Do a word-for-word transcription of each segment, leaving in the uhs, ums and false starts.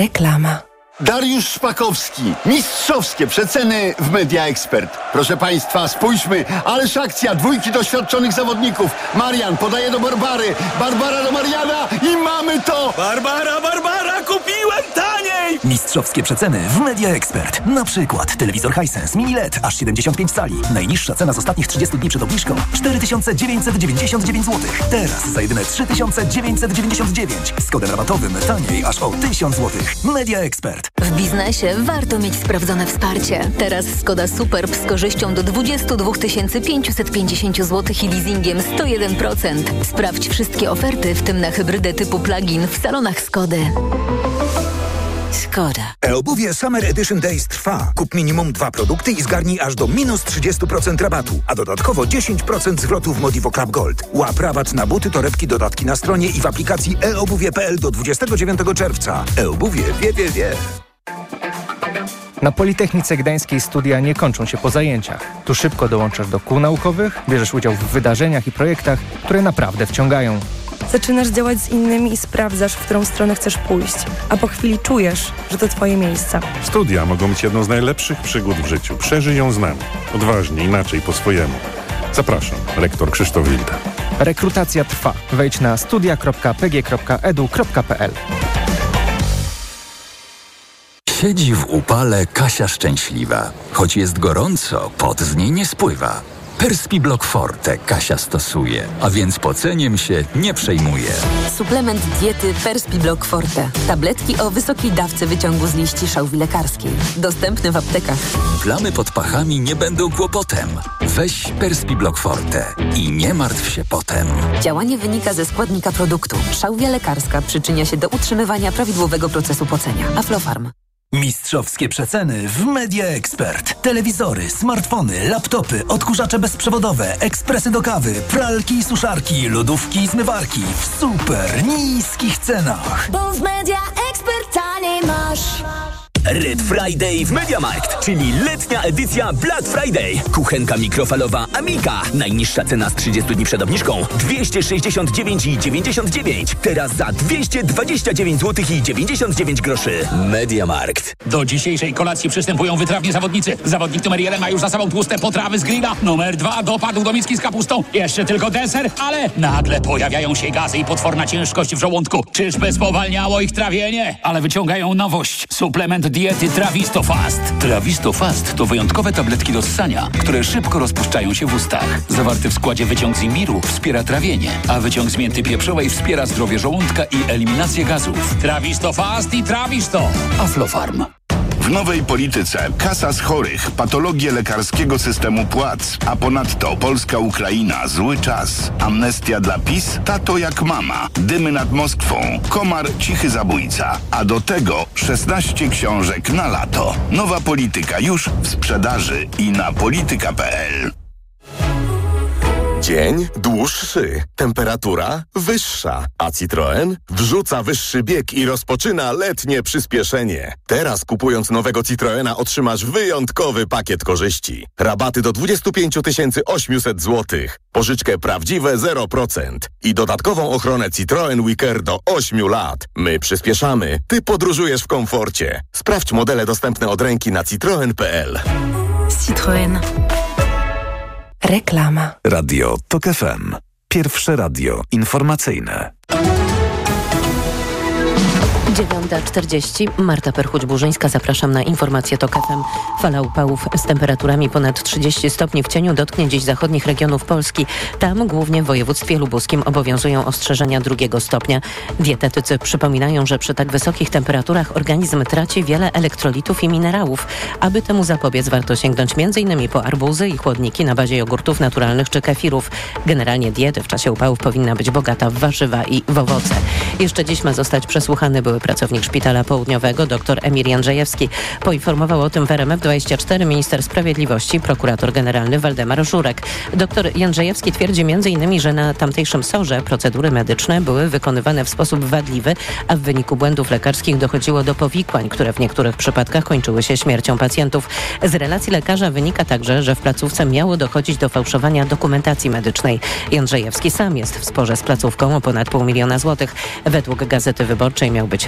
Reklama. Dariusz Szpakowski. Mistrzowskie przeceny w Media Expert. Proszę Państwa, spójrzmy. Ależ akcja. Dwójki doświadczonych zawodników. Marian podaje do Barbary. Barbara do Mariana i mamy to! Barbara, Barbara, kupiłem taniej! Mistrzowskie przeceny w Media Expert. Na przykład telewizor Hisense Mini L E D aż siedemdziesiąt pięć cali. Najniższa cena z ostatnich trzydziestu dni przed obniżką cztery tysiące dziewięćset dziewięćdziesiąt dziewięć złotych. Teraz za jedyne trzy tysiące dziewięćset dziewięćdziesiąt dziewięć. Z kodem rabatowym taniej aż o tysiąc złotych. Media Expert. W biznesie warto mieć sprawdzone wsparcie. Teraz Skoda Superb z korzyścią do dwadzieścia dwa tysiące pięćset pięćdziesiąt złotych i leasingiem sto jeden procent. Sprawdź wszystkie oferty, w tym na hybrydę typu plug-in w salonach Skody. Skoda. E-obuwie Summer Edition Days trwa. Kup minimum dwa produkty i zgarnij aż do minus trzydzieści procent rabatu, a dodatkowo dziesięć procent zwrotu w Modivo Club Gold. Łap rabat na buty, torebki, dodatki na stronie i w aplikacji e obuwie kropka p l do dwudziestego dziewiątego czerwca. E-obuwie wie, wie, wie. Na Politechnice Gdańskiej studia nie kończą się po zajęciach. Tu szybko dołączasz do kół naukowych, bierzesz udział w wydarzeniach i projektach, które naprawdę wciągają. Zaczynasz działać z innymi i sprawdzasz, w którą stronę chcesz pójść. A po chwili czujesz, że to twoje miejsce. Studia mogą być jedną z najlepszych przygód w życiu. Przeżyj ją z nami. Odważnie, inaczej, po swojemu. Zapraszam, rektor Krzysztof Wilda. Rekrutacja trwa. Wejdź na studia kropka p g kropka e d u kropka p l. Siedzi w upale Kasia szczęśliwa. Choć jest gorąco, pot z niej nie spływa. Perspiblock Forte Kasia stosuje, a więc poceniem się nie przejmuje. Suplement diety Perspiblock Forte. Tabletki o wysokiej dawce wyciągu z liści szałwi lekarskiej. Dostępne w aptekach. Plamy pod pachami nie będą kłopotem. Weź Perspiblock Forte i nie martw się potem. Działanie wynika ze składnika produktu. Szałwia lekarska przyczynia się do utrzymywania prawidłowego procesu pocenia. Aflofarm. Mistrzowskie przeceny w Media Expert. Telewizory, smartfony, laptopy, odkurzacze bezprzewodowe, ekspresy do kawy, pralki i suszarki, lodówki i zmywarki w super niskich cenach. Bo w Media Expert taniej masz. Red Friday w MediaMarkt, czyli letnia edycja Black Friday. Kuchenka mikrofalowa Amiga. Najniższa cena z trzydziestu dni przed obniżką dwieście sześćdziesiąt dziewięć i dziewięćdziesiąt dziewięć. Teraz za dwieście dwadzieścia dziewięć złotych i dziewięćdziesiąt dziewięć groszy. MediaMarkt. Do dzisiejszej kolacji przystępują wytrawni zawodnicy. Zawodnik numer jeden ma już za sobą tłuste potrawy z grilla. Numer dwa dopadł do miski z kapustą. Jeszcze tylko deser, ale nagle pojawiają się gazy i potworna ciężkość w żołądku. Czyżby spowalniało ich trawienie? Ale wyciągają nowość. Suplement diety Trawisto Fast. Trawisto Fast to wyjątkowe tabletki do ssania, które szybko rozpuszczają się w ustach. Zawarty w składzie wyciąg z imbiru wspiera trawienie, a wyciąg z mięty pieprzowej wspiera zdrowie żołądka i eliminację gazów. Trawisto Fast i Trawisto. Aflofarm. W nowej polityce kasa z chorych, patologie lekarskiego systemu płac, a ponadto Polska-Ukraina, zły czas, amnestia dla PiS, tato jak mama, dymy nad Moskwą, komar, cichy zabójca, a do tego szesnaście książek na lato. Nowa polityka już w sprzedaży i na polityka kropka p l. Dzień dłuższy, temperatura wyższa, a Citroen wrzuca wyższy bieg i rozpoczyna letnie przyspieszenie. Teraz kupując nowego Citroena otrzymasz wyjątkowy pakiet korzyści. Rabaty do dwadzieścia pięć tysięcy osiemset złotych, pożyczkę prawdziwe zero procent i dodatkową ochronę Citroen Wicker do ośmiu lat. My przyspieszamy, ty podróżujesz w komforcie. Sprawdź modele dostępne od ręki na citroen kropka p l. Citroen. Reklama. Radio Tok F M. Pierwsze radio informacyjne. dziewiąta czterdzieści. Marta Perchuć-Burzyńska. Zapraszam na informację Tok F M. Fala upałów z temperaturami ponad trzydzieści stopni w cieniu dotknie dziś zachodnich regionów Polski. Tam, głównie w województwie lubuskim, obowiązują ostrzeżenia drugiego stopnia. Dietetycy przypominają, że przy tak wysokich temperaturach organizm traci wiele elektrolitów i minerałów. Aby temu zapobiec, warto sięgnąć między innymi po arbuzy i chłodniki na bazie jogurtów naturalnych czy kefirów. Generalnie dieta w czasie upałów powinna być bogata w warzywa i w owoce. Jeszcze dziś ma zostać przesłuchany były pracownik Szpitala Południowego dr Emil Jędrzejewski. Poinformował o tym w R M F dwadzieścia cztery minister sprawiedliwości, prokurator generalny Waldemar Żurek. Dr Jędrzejewski twierdzi między innymi, że na tamtejszym sorze procedury medyczne były wykonywane w sposób wadliwy, a w wyniku błędów lekarskich dochodziło do powikłań, które w niektórych przypadkach kończyły się śmiercią pacjentów. Z relacji lekarza wynika także, że w placówce miało dochodzić do fałszowania dokumentacji medycznej. Jędrzejewski sam jest w sporze z placówką o ponad pół miliona złotych. Według Gazety Wyborczej miał być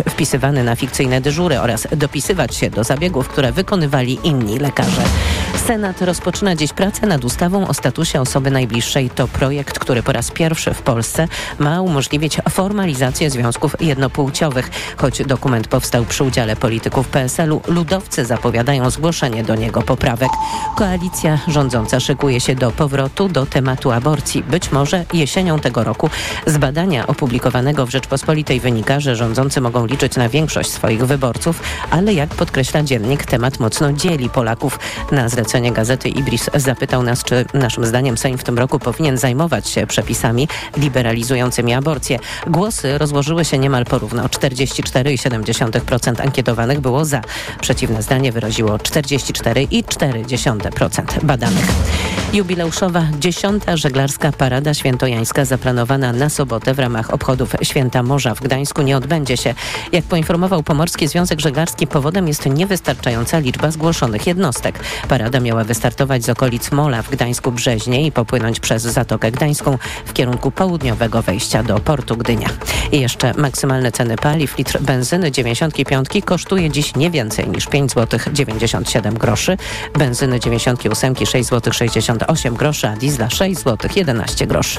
wpisywany na fikcyjne dyżury oraz dopisywać się do zabiegów, które wykonywali inni lekarze. Senat rozpoczyna dziś pracę nad ustawą o statusie osoby najbliższej. To projekt, który po raz pierwszy w Polsce ma umożliwić formalizację związków jednopłciowych. Choć dokument powstał przy udziale polityków P S L u, ludowcy zapowiadają zgłoszenie do niego poprawek. Koalicja rządząca szykuje się do powrotu do tematu aborcji. Być może jesienią tego roku. Z badania opublikowanego w Rzeczpospolitej wynika, że rządzący mogą liczyć na większość swoich wyborców, ale jak podkreśla dziennik, temat mocno dzieli Polaków. Na zlecenie gazety Ibris zapytał nas, czy naszym zdaniem Sejm w tym roku powinien zajmować się przepisami liberalizującymi aborcję. Głosy rozłożyły się niemal porówno. czterdzieści cztery przecinek siedem procent ankietowanych było za. Przeciwne zdanie wyraziło czterdzieści cztery przecinek cztery procent badanych. Jubileuszowa dziesiąta żeglarska parada świętojańska zaplanowana na sobotę w ramach obchodów Święta Morza w Gdańsku nie odbędzie się. Jak poinformował Pomorski Związek Żeglarski, powodem jest niewystarczająca liczba zgłoszonych jednostek. Parada miała wystartować z okolic Mola w Gdańsku-Brzeźnie i popłynąć przez Zatokę Gdańską w kierunku południowego wejścia do portu Gdynia. I jeszcze maksymalne ceny paliw. Litr benzyny dziewięćdziesiątki piątki kosztuje dziś nie więcej niż pięć złotych dziewięćdziesiąt siedem groszy, benzyny dziewięćdziesiątki ósemki sześć złotych sześćdziesiąt osiem groszy, a diesla sześć złotych jedenaście groszy.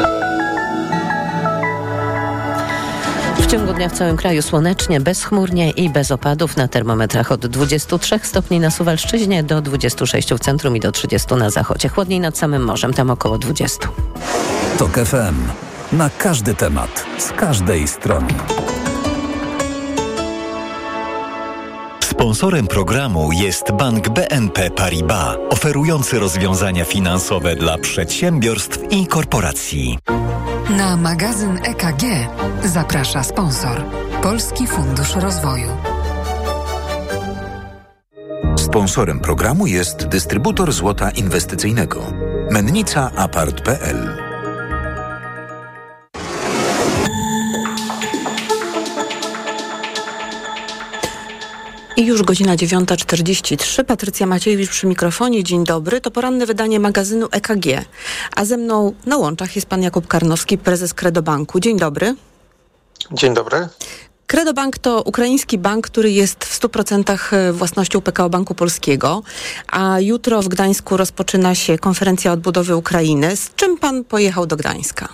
W ciągu dnia w całym kraju słonecznie, bezchmurnie i bez opadów. Na termometrach od dwudziestu trzech stopni na Suwalszczyźnie do dwudziestu sześciu w centrum i do trzydziestu na zachodzie. Chłodniej nad samym morzem, tam około dwudziestu. Tok F M. Na każdy temat, z każdej strony. Sponsorem programu jest Bank B N P Paribas, oferujący rozwiązania finansowe dla przedsiębiorstw i korporacji. Na magazyn E K G zaprasza sponsor Polski Fundusz Rozwoju. Sponsorem programu jest dystrybutor złota inwestycyjnego Mennica Apart kropka p l. I już godzina dziewiąta czterdzieści trzy. Patrycja Maciejewicz przy mikrofonie. Dzień dobry. To poranne wydanie magazynu E K G. A ze mną na łączach jest pan Jakub Karnowski, prezes Credobanku. Dzień dobry. Dzień dobry. Credobank to ukraiński bank, który jest w stu procentach własnością P K O Banku Polskiego, a jutro w Gdańsku rozpoczyna się konferencja odbudowy Ukrainy. Z czym pan pojechał do Gdańska?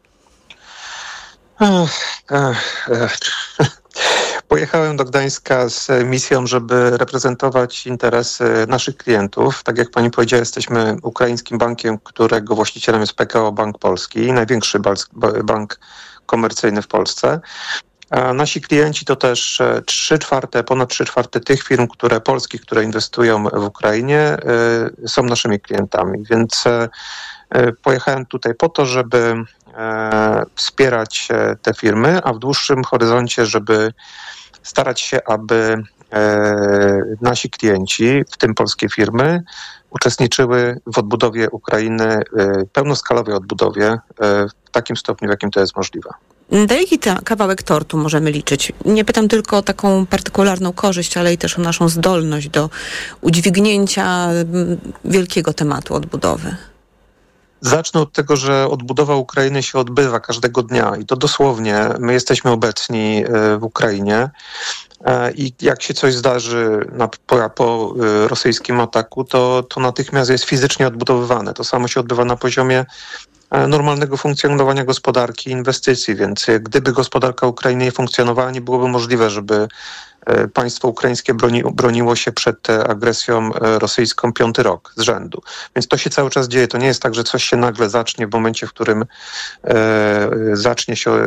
Ech, ech, ech. Pojechałem do Gdańska z misją, żeby reprezentować interesy naszych klientów. Tak jak pani powiedziała, jesteśmy ukraińskim bankiem, którego właścicielem jest P K O Bank Polski, największy bank komercyjny w Polsce. A nasi klienci to też trzy czwarte, ponad trzy czwarte tych firm, które polskich, które inwestują w Ukrainie, są naszymi klientami. Więc pojechałem tutaj po to, żeby wspierać te firmy, a w dłuższym horyzoncie, żeby starać się, aby nasi klienci, w tym polskie firmy, uczestniczyły w odbudowie Ukrainy, pełnoskalowej odbudowie w takim stopniu, w jakim to jest możliwe. Na jaki ta kawałek tortu możemy liczyć? Nie pytam tylko o taką partykularną korzyść, ale i też o naszą zdolność do udźwignięcia wielkiego tematu odbudowy. Zacznę od tego, że odbudowa Ukrainy się odbywa każdego dnia i to dosłownie. My jesteśmy obecni w Ukrainie i jak się coś zdarzy na, po, po rosyjskim ataku, to, to natychmiast jest fizycznie odbudowywane. To samo się odbywa na poziomie normalnego funkcjonowania gospodarki, inwestycji, więc gdyby gospodarka Ukrainy nie funkcjonowała, nie byłoby możliwe, żeby państwo ukraińskie broni, broniło się przed agresją rosyjską piąty rok z rzędu. Więc to się cały czas dzieje. To nie jest tak, że coś się nagle zacznie w momencie, w którym e, zacznie się